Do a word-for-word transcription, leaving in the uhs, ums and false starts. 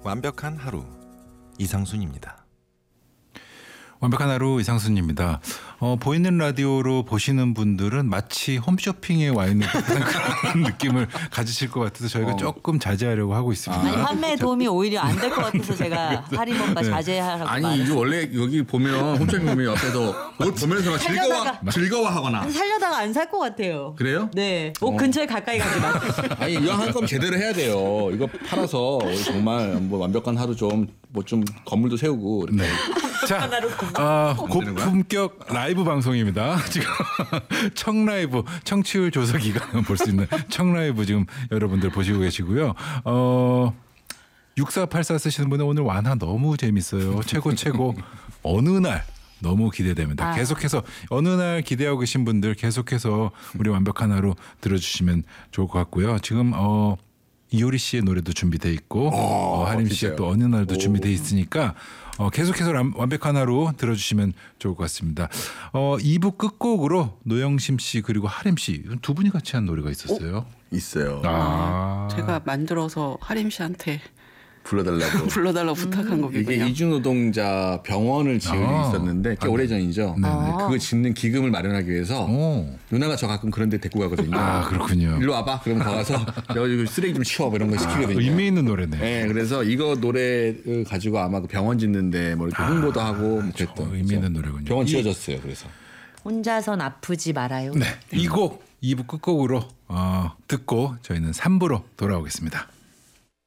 완벽한 하루 이상순입니다. 완벽한 하루 이상순입니다. 어, 보이는 라디오로 보시는 분들은 마치 홈쇼핑에 와 있는 듯한 그런 느낌을 가지실 것 같아서 저희가 어. 조금 자제하려고 하고 있습니다. 아니 판매에 도움이 오히려 안 될 것 같아서 제가 할인원가 네. 자제하라고 아니 말했어요. 이거 원래 여기 보면 홈쇼핑 보면 옆에서 옷 보면서 막 즐거워 살려다가. 즐거워하거나 살려다가 안 살 것 같아요. 그래요? 네. 옷 어. 근처에 가까이 가지 마세요. 아니 이왕 할 거면 제대로 해야 돼요. 이거 팔아서 우리 정말 뭐 완벽한 하루 좀 뭐 좀 건물도 세우고 이렇게. 네. 자, 어, 고품격 라이브 방송입니다. 지금 청라이브 청취율 조사 기간 볼 수 있는 청라이브 지금 여러분들 보시고 계시고요. 어, 육사팔사 쓰시는 분은 오늘 완화 너무 재밌어요. 최고 최고 어느 날 너무 기대됩니다. 아. 계속해서 어느 날 기대하고 계신 분들 계속해서 우리 완벽한 하루 들어주시면 좋을 것 같고요. 지금 어. 이효리 씨의 노래도 준비돼 있고 어, 하림 씨의 진짜요? 또 어느 날도 오. 준비돼 있으니까 어, 계속해서 람, 완벽한 하루 들어주시면 좋을 것 같습니다. 어, 이 부 끝곡으로 노영심 씨 그리고 하림 씨 두 분이 같이 한 노래가 있었어요. 있어요. 아, 제가 만들어서 하림 씨한테 불러달라고. 불러달라고 부탁한 이게 곡이군요. 이주노동자 병원을 지을 아. 있었는데 꽤 오래 전이죠. 네네. 근데 그거 짓는 기금을 마련하기 위해서 오. 누나가 저 가끔 그런 데 데리고 가거든요. 아 그렇군요. 일로 와봐. 그럼 가서 여기 쓰레기 좀 치워 뭐 이런 거 시키거든요. 의미 있는 노래네. 네, 그래서 이거 노래를 가지고 아마 그 병원 짓는데 뭐 이렇게 홍보도 하고 뭐 저 그랬던. 의미 있는 노래군요. 병원 이- 지어졌어요. 그래서. 혼자선 아프지 말아요. 네, 이 곡 이 부 끝곡으로 어, 듣고 저희는 삼 부로 돌아오겠습니다.